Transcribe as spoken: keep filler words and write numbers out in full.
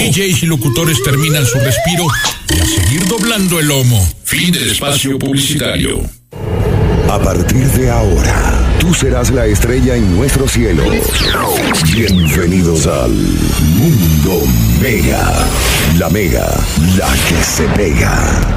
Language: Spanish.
D Js y locutores terminan su respiro y a seguir doblando el lomo. Fin del espacio publicitario. A partir de ahora, tú serás la estrella en nuestro cielo. Bienvenidos al Mundo Mega. La Mega, la que se pega.